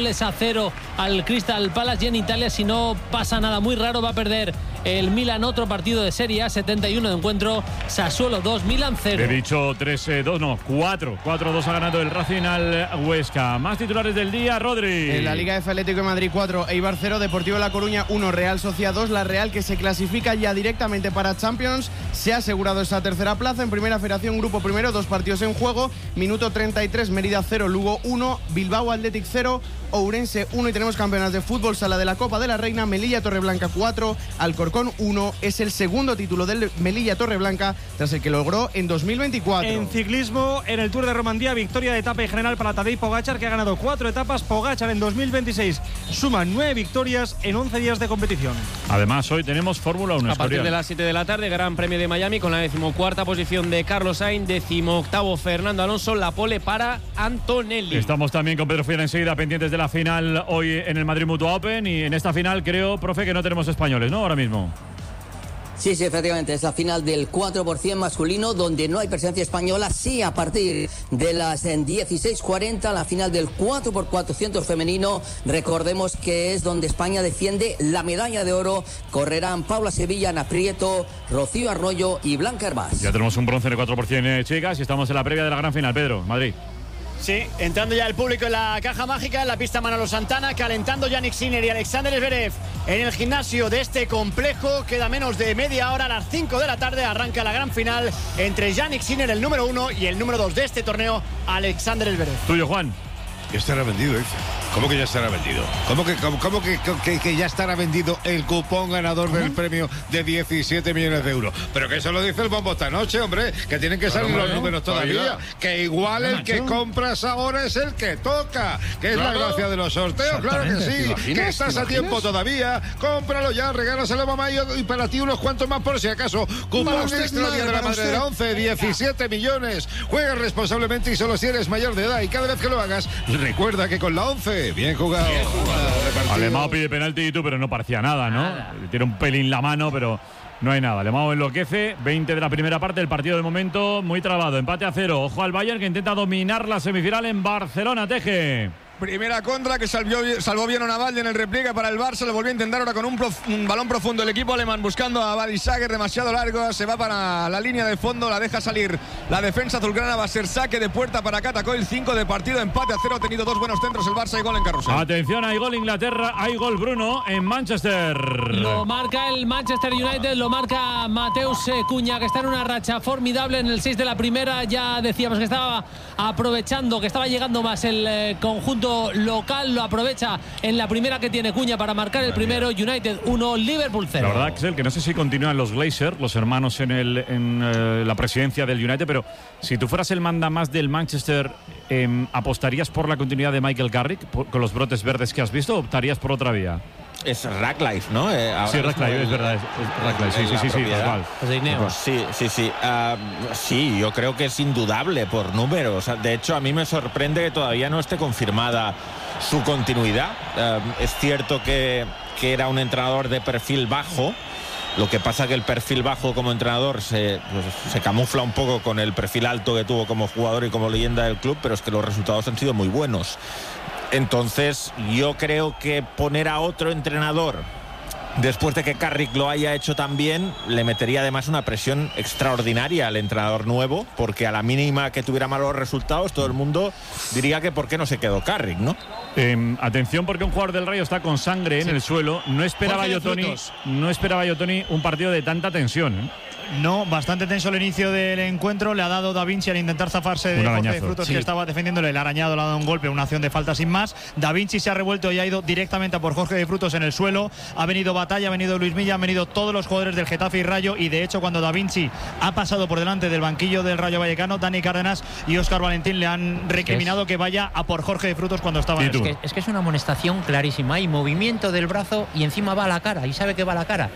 Speaker 11: 2-0 al Crystal Palace. Y en Italia, si no pasa nada muy raro, va a perder el Milan, otro partido de Serie A. 71 de encuentro, Sassuolo 2, Milan 0.
Speaker 2: He dicho 3-2, no, 4-2 ha ganado el Racing al Huesca. Más titulares del día, Rodri.
Speaker 19: En la Liga F, Atlético de Madrid 4, Eibar 0, Deportivo La Coruña 1, Real Sociedad 2. La Real, que se clasifica ya directamente para Champions, se ha asegurado esa tercera plaza. En Primera Federación, grupo primero, 2 partidos en juego. Minuto 33, Mérida 0, Lugo 1, Bilbao Athletic 0, Ourense 1. Y tenemos campeonas de fútbol, sala de la Copa de la Reina, Melilla Torreblanca 4, Alcorcón con 1. Es el segundo título del Melilla Torreblanca tras el que logró en 2024.
Speaker 9: En ciclismo, en el Tour de Romandía, victoria de etapa y general para Tadej Pogačar, que ha ganado 4 etapas. Pogačar en 2026 suma 9 victorias en 11 días de competición.
Speaker 2: Además, hoy tenemos Fórmula 1.
Speaker 10: A partir de las 7 de la tarde, Gran Premio de Miami con la 14ª posición de Carlos Sainz, 18º Fernando Alonso, la pole para Antonelli.
Speaker 2: Estamos también con Pedro Fiera enseguida, pendientes de la final hoy en el Madrid Mutua Open, y en esta final creo, profe, que no tenemos españoles, ¿no? Ahora mismo.
Speaker 4: Sí, efectivamente, es la final del 4% masculino, donde no hay presencia española. Sí, a partir de las 16:40, la final del 4x400 femenino. Recordemos que es donde España defiende la medalla de oro. Correrán Paula Sevilla, Ana Prieto, Rocío Arroyo y Blanca Hervás.
Speaker 2: Ya tenemos un bronce de 4% chicas y estamos en la previa de la gran final. Pedro, Madrid.
Speaker 12: Sí, entrando ya el público en la caja mágica, en la pista Manolo Santana, calentando Yannick Sinner y Alexander Zverev en el gimnasio de este complejo. Queda menos de media hora, a las 5 de la tarde arranca la gran final entre Yannick Sinner, el número 1, y el número 2 de este torneo, Alexander Zverev.
Speaker 2: Tuyo, Juan.
Speaker 1: Ya estará vendido, dice. ¿Cómo que ya estará vendido? ¿Cómo que ya estará vendido el cupón ganador del premio de 17 millones de euros? Pero que eso lo dice el bombo esta noche, hombre, que tienen que salir los números todavía. Que igual el que compras ahora es el que toca, que es la gracia de los sorteos, claro que sí. Que estás a tiempo todavía, cómpralo ya, regálaselo a mamá y para ti unos cuantos más por si acaso. Cupón extra Día de la Madre de la 11, 17 millones. Juega responsablemente y solo si eres mayor de edad, y cada vez que lo hagas, recuerda que con la 11, bien jugado.
Speaker 2: Alemão pide penalti y tú, pero no parecía nada, ¿no? Tiene un pelín la mano, pero no hay nada. Alemão enloquece. 20 de la primera parte, el partido de momento muy trabado. Empate a 0. Ojo al Bayern, que intenta dominar la semifinal en Barcelona. Teje.
Speaker 17: Primera contra que salvó bien a Navalny en el repliegue para el Barça. Lo volvió a intentar ahora con un balón profundo el equipo alemán, buscando a Balisager, demasiado largo. Se va para la línea de fondo, la deja salir la defensa azulgrana. Va a ser saque de puerta para Catacoil. 5 de partido, empate a 0. Ha tenido 2 buenos centros el Barça y gol en Carrusel.
Speaker 2: Atención, hay gol Inglaterra, hay gol Bruno en Manchester.
Speaker 11: Lo marca el Manchester United, lo marca Mateus Cunha, que está en una racha formidable en el 6 de la primera. Ya decíamos que estaba aprovechando, que estaba llegando más el conjunto local, lo aprovecha en la primera que tiene Cunha para marcar el primero. United 1, Liverpool 0.
Speaker 2: La verdad, Axel, que no sé si continúan los Glazer, los hermanos en la presidencia del United, pero si tú fueras el mandamás del Manchester, ¿apostarías por la continuidad de Michael Carrick con los brotes verdes que has visto, o optarías por otra vía?
Speaker 13: Es Ratcliffe, ¿no?
Speaker 2: Sí, Ratcliffe, es verdad. Es Ratcliffe, sí, igual.
Speaker 13: Pues sí. Sí, yo creo que es indudable por números. De hecho, a mí me sorprende que todavía no esté confirmada su continuidad. Es cierto que era un entrenador de perfil bajo. Lo que pasa que el perfil bajo como entrenador se camufla un poco con el perfil alto que tuvo como jugador y como leyenda del club, pero es que los resultados han sido muy buenos. Entonces, yo creo que poner a otro entrenador después de que Carrick lo haya hecho tan bien, le metería además una presión extraordinaria al entrenador nuevo, porque a la mínima que tuviera malos resultados, todo el mundo diría que por qué no se quedó Carrick, ¿no?
Speaker 2: Atención, porque un jugador del Rayo está con sangre en el suelo. No esperaba yo, Tony, un partido de tanta tensión, ¿eh?
Speaker 12: No, bastante tenso el inicio del encuentro. Le ha dado Da Vinci al intentar zafarse de Jorge de Frutos, que estaba defendiéndole. El arañado le ha dado un golpe, una acción de falta sin más. Da Vinci se ha revuelto y ha ido directamente a por Jorge de Frutos en el suelo. Ha venido Batalla, ha venido Luis Milla, han venido todos los jugadores del Getafe y Rayo. Y de hecho, cuando Da Vinci ha pasado por delante del banquillo del Rayo Vallecano, Dani Cárdenas y Óscar Valentín le han recriminado que vaya a por Jorge de Frutos cuando estaba en el
Speaker 18: es que es una amonestación clarísima. Hay movimiento del brazo y encima va a la cara. Y sabe que va a la cara.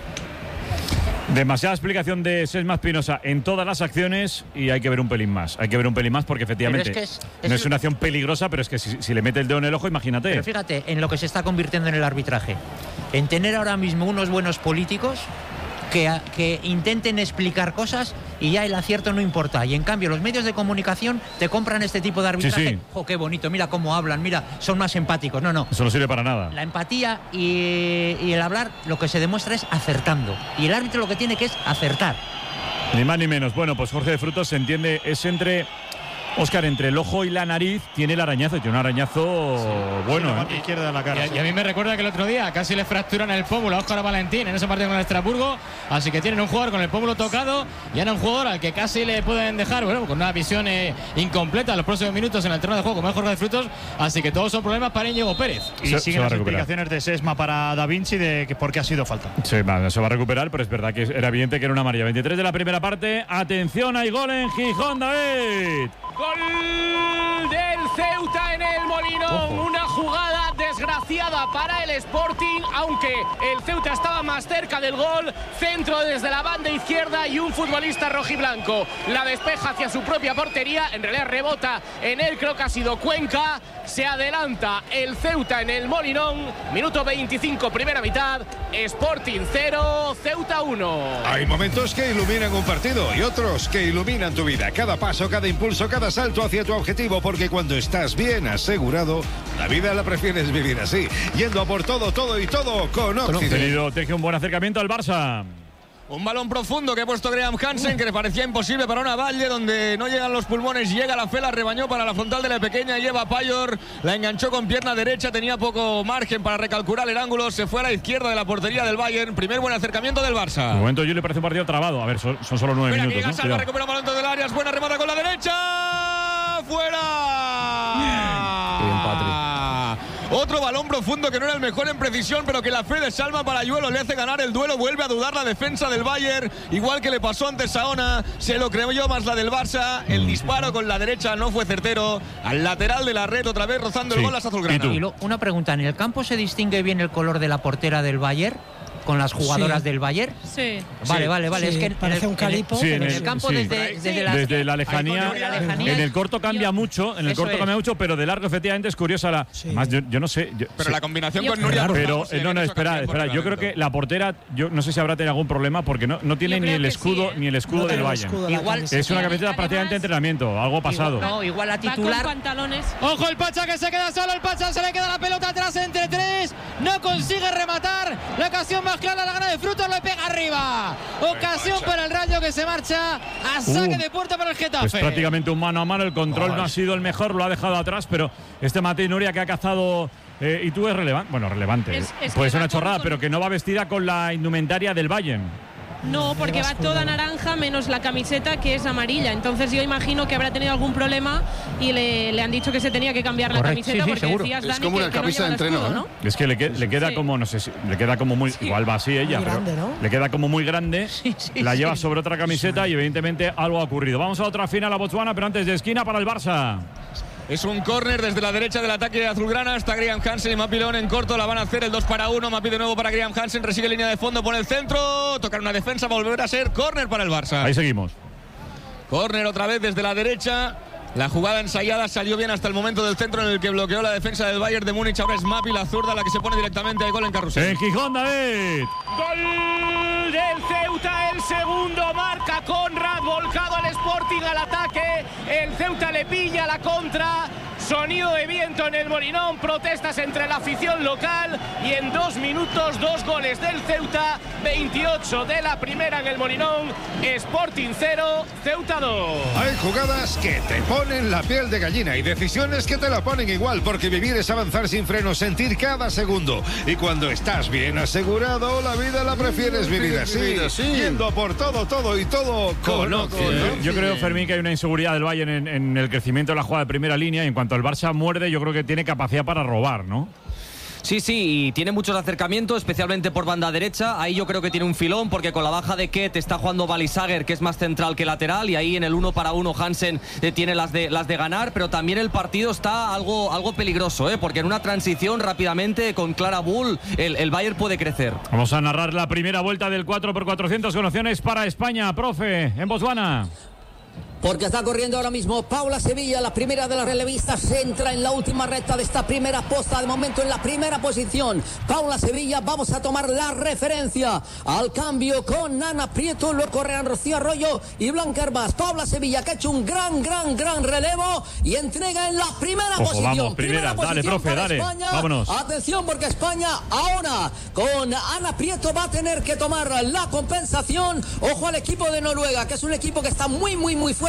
Speaker 2: Demasiada explicación de Sesma Espinosa en todas las acciones, y hay que ver un pelín más. Hay que ver un pelín más porque efectivamente no es una acción peligrosa, pero es que si le mete el dedo en el ojo, imagínate.
Speaker 18: Pero fíjate en lo que se está convirtiendo en el arbitraje. En tener ahora mismo unos buenos políticos que intenten explicar cosas y ya el acierto no importa. Y en cambio los medios de comunicación te compran este tipo de arbitraje.
Speaker 2: Sí.
Speaker 18: ¡Oh, qué bonito! Mira cómo hablan, mira, son más empáticos. No.
Speaker 2: Eso no sirve para nada.
Speaker 18: La empatía y el hablar lo que se demuestra es acertando. Y el árbitro lo que tiene que es acertar.
Speaker 2: Ni más ni menos. Bueno, pues Jorge de Frutos se entiende, es entre Óscar, entre el ojo y la nariz tiene el arañazo, y tiene un arañazo bueno.
Speaker 12: La parte izquierda de la cara.
Speaker 11: Y a mí me recuerda que el otro día casi le fracturan el pómulo a Óscar Valentín en ese partido con el Estrasburgo. Así que tienen un jugador con el pómulo tocado y ahora un jugador al que casi le pueden dejar, bueno, con una visión incompleta en los próximos minutos en el terreno de juego, como es Jorge de Frutos. Así que todos son problemas para Íñigo Pérez.
Speaker 12: Y siguen las explicaciones de Sesma para Da Vinci de que por qué ha sido falta.
Speaker 2: Sí, se va a recuperar, pero es verdad que era evidente que era una amarilla. 23 de la primera parte. Atención, hay gol en Gijón, David.
Speaker 10: Gol del Ceuta en el Molinón. Una jugada desgraciada para el Sporting, aunque el Ceuta estaba más cerca del gol. Centro desde la banda izquierda y un futbolista rojiblanco la despeja hacia su propia portería. En realidad rebota en él, creo que ha sido Cuenca. Se adelanta el Ceuta en el Molinón. Minuto 25, primera mitad. Sporting 0, Ceuta 1.
Speaker 1: Hay momentos que iluminan un partido y otros que iluminan tu vida. Cada paso, cada impulso, cada salto hacia tu objetivo, porque cuando estás bien asegurado, la vida la prefieres vivir así, yendo a por todo, todo y todo con Occident.
Speaker 2: Teje un buen acercamiento al Barça.
Speaker 17: Un balón profundo que ha puesto Graham Hansen, que le parecía imposible para una Valle, donde no llegan los pulmones, llega la fe, la rebañó para la frontal de la pequeña, lleva a Payor, la enganchó con pierna derecha, tenía poco margen para recalcular el ángulo, se fue a la izquierda de la portería del Bayern. Primer buen acercamiento del Barça.
Speaker 2: De momento yo le parece un partido trabado. A ver, son solo 9 minutos.
Speaker 17: Llega Salva, recupera un balón del área, buena remata con la derecha. ¡Fuera!
Speaker 15: Bien, Patri.
Speaker 17: Otro balón profundo que no era el mejor en precisión, pero que la fe de Salma Parayuelo le hace ganar el duelo. Vuelve a dudar la defensa del Bayern, igual que le pasó antes a Ona. Se lo creyó más la del Barça. El disparo con la derecha no fue certero. Al lateral de la red, otra vez rozando el gol las azulgranas.
Speaker 18: Y una pregunta, ¿en el campo se distingue bien el color de la portera del Bayern? ¿Con las jugadoras del Bayern?
Speaker 7: Sí.
Speaker 18: Vale.
Speaker 14: Sí,
Speaker 18: es que
Speaker 14: parece un calipo.
Speaker 2: En
Speaker 18: el campo
Speaker 2: desde la lejanía. En el corto cambia mucho, pero de largo efectivamente es curiosa Además, yo no sé.
Speaker 17: Pero la combinación con Nuria.
Speaker 2: Pero espera. Yo creo que la portera, yo no sé si habrá tenido algún problema porque no tiene ni el escudo del Bayern.
Speaker 18: Igual
Speaker 2: es una camiseta prácticamente de entrenamiento, algo pasado.
Speaker 18: Igual la titular.
Speaker 7: Va con pantalones.
Speaker 11: Ojo el Pacha que se queda solo, el Pacha se le queda la pelota atrás entre tres, no consigue rematar. La ocasión más clara la gana de Frutos, le pega arriba. Ocasión para el Rayo que se marcha a saque de puerta para el Getafe.
Speaker 2: Es prácticamente un mano a mano, el control no ha sido el mejor, lo ha dejado atrás, pero este Matei Nuria que ha cazado y tú es relevante. Bueno, relevante. Puede ser una chorrada, pero que no va vestida con la indumentaria del Bayern.
Speaker 7: No, porque va toda naranja menos la camiseta que es amarilla. Entonces yo imagino que habrá tenido algún problema y le han dicho que se tenía que cambiar la camiseta porque
Speaker 6: seguro.
Speaker 7: Decías, Dani,
Speaker 6: es como una camisa de entreno,
Speaker 7: escudo, ¿no?
Speaker 2: Es que le queda como, no sé si le queda como muy, igual va así ella, pero
Speaker 14: grande, ¿no?
Speaker 2: le queda como muy grande, la lleva sobre otra camiseta y evidentemente algo ha ocurrido. Vamos a otra final a Botswana, pero antes de esquina para el Barça.
Speaker 17: Es un córner desde la derecha del ataque azulgrana. Está Graham Hansen y Mapilón en corto. La van a hacer el 2-1. Mapi de nuevo para Graham Hansen. Resigue línea de fondo por el centro. Tocar una defensa. Volver a ser córner para el Barça.
Speaker 2: Ahí seguimos.
Speaker 17: Córner otra vez desde la derecha. La jugada ensayada salió bien hasta el momento del centro en el que bloqueó la defensa del Bayern de Múnich. Ahora es Mapi, la zurda, la que se pone directamente al gol en carrusel.
Speaker 2: En Gijón, David.
Speaker 10: Gol del Ceuta, el segundo. Marca Conrad, volcado al Sporting al ataque. El Ceuta le pilla la contra. Sonido de viento en el Molinón, protestas entre la afición local y en 2 minutos 2 goles del Ceuta, 28 de la primera en el Molinón, Sporting 0, Ceuta 2.
Speaker 1: Hay jugadas que te ponen la piel de gallina y decisiones que te la ponen igual, porque vivir es avanzar sin freno, sentir cada segundo. Y cuando estás bien asegurado, la vida la prefieres vivir así, yendo por todo, todo y todo con Occident.
Speaker 2: Yo creo, Fermín, que hay una inseguridad del Bayern en el crecimiento de la jugada de primera línea y en cuanto el Barça muerde, yo creo que tiene capacidad para robar, ¿no?
Speaker 15: Sí, y tiene muchos acercamientos, especialmente por banda derecha. Ahí yo creo que tiene un filón, porque con la baja de Ket está jugando Balisager, que es más central que lateral, y ahí en el 1-1 Hansen tiene las de ganar, pero también el partido está algo peligroso, porque en una transición rápidamente con Clara Bull el Bayern puede crecer.
Speaker 2: Vamos a narrar la primera vuelta del 4x400 con opciones para España, profe, en Botswana.
Speaker 4: Porque está corriendo ahora mismo Paula Sevilla, la primera de las relevistas, se entra en la última recta de esta primera posta, de momento en la primera posición. Paula Sevilla, vamos a tomar la referencia al cambio con Ana Prieto, luego correrán Rocío Arroyo y Blanca Hervás. Paula Sevilla, que ha hecho un gran relevo y entrega en la primera posición.
Speaker 2: Vamos, primera dale, profe, dale,
Speaker 4: España.
Speaker 2: Vámonos.
Speaker 4: Atención, porque España ahora con Ana Prieto va a tener que tomar la compensación. Ojo al equipo de Noruega, que es un equipo que está muy fuerte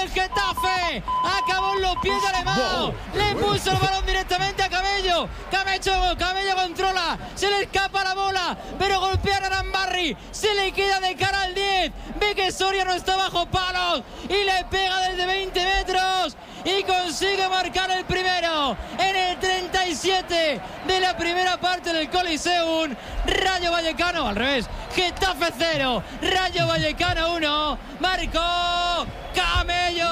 Speaker 11: del Getafe. Acabó en los pies de Alemão. Le puso el balón directamente a Camello. Camello controla. Se le escapa la bola, pero golpea a Arambarri. Se le queda de cara al 10. Ve que Soria no está bajo palos y le pega desde 20 metros y consigue marcar el primero en el 37 de la primera parte del Coliseum. Rayo Vallecano, al revés, Getafe 0, Rayo Vallecano 1, marcó Camello.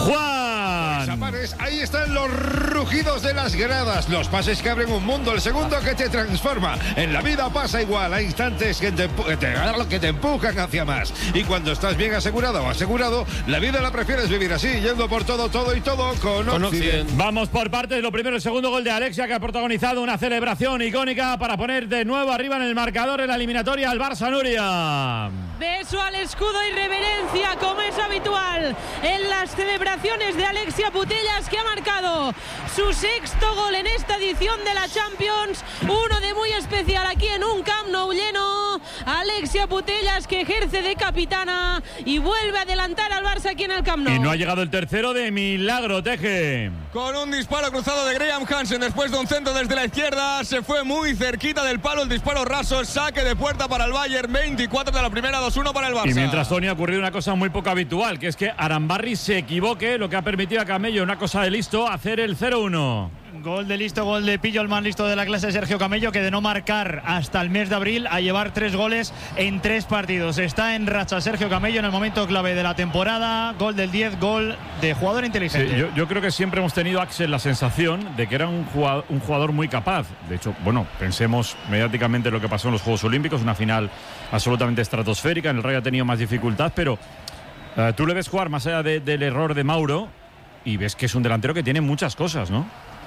Speaker 1: Juan. Ahí están los rugidos de las gradas, los pases que abren un mundo, el segundo que te transforma. En la vida pasa igual, hay instantes que te empujan hacia más. Y cuando estás bien asegurado o asegurado, la vida la prefieres vivir así, yendo por todo y todo con Occident.
Speaker 2: Vamos por partes. Lo primero, el segundo gol de Alexia, que ha protagonizado una celebración icónica para poner de nuevo arriba en el marcador en la eliminatoria al Barça. Nuria.
Speaker 7: Beso al escudo y reverencia, como es habitual en las celebraciones de Alexia Putellas, que ha marcado su sexto gol en esta edición de la Champions. Uno de muy especial aquí en un Camp Nou lleno. Alexia Putellas, que ejerce de capitana y vuelve a adelantar al Barça aquí en el Camp Nou.
Speaker 2: Y no ha llegado el tercero de milagro, Teje.
Speaker 17: Con un disparo cruzado de Graham Hansen después de un centro desde la izquierda, se fue muy cerquita del palo el disparo raso, saque de puerta para el Bayern, 24 de la primera, 2-1 para el Barça.
Speaker 2: Y mientras, Tony, ha ocurrido una cosa muy poco habitual, que es que Arambarri se equivoque, lo que ha permitido a Camello, una cosa de listo, hacer el 0-1.
Speaker 12: Gol de listo, gol de pillo, el más listo de la clase, Sergio Camello, que de no marcar hasta el mes de abril a llevar 3 goles en 3 partidos. Está en racha Sergio Camello en el momento clave de la temporada. Gol del 10, gol de jugador inteligente.
Speaker 2: Sí, yo creo que siempre hemos tenido, Axel, la sensación de que era un jugador muy capaz. De hecho, bueno, pensemos mediáticamente lo que pasó en los Juegos Olímpicos, una final absolutamente estratosférica. En el Rayo ha tenido más dificultad, pero tú le ves jugar más allá del error de Mauro y ves que es un delantero que tiene muchas cosas, ¿no?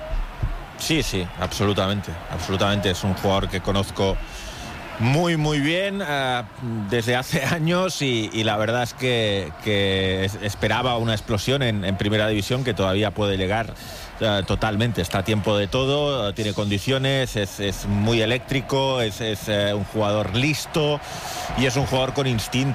Speaker 13: Sí, absolutamente. Es un jugador que conozco muy bien desde hace años y la verdad es que esperaba una explosión en primera división, que todavía puede llegar totalmente. Está a tiempo de todo, tiene condiciones, es muy eléctrico, es un jugador listo y es un jugador con instinto.